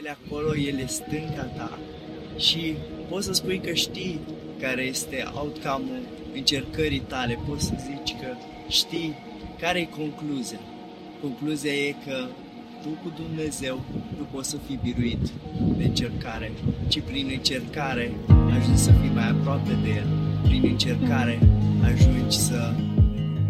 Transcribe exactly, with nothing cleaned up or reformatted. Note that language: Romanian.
ele acolo, ele stânca ta și poți să spui că știi care este outcome-ul încercării tale, poți să zici că știi care e concluzia. Concluzia e că tu cu Dumnezeu nu poți să fii biruit de încercare, ci prin încercare ajungi să fii mai aproape de El, prin încercare ajungi să